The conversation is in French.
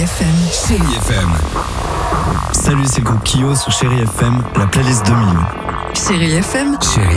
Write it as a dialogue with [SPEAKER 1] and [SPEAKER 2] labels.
[SPEAKER 1] FM.
[SPEAKER 2] Chérie FM.
[SPEAKER 3] Salut, c'est le groupe Kyo sur Chérie FM, la playlist 2000.
[SPEAKER 1] Chérie FM.
[SPEAKER 2] Chérie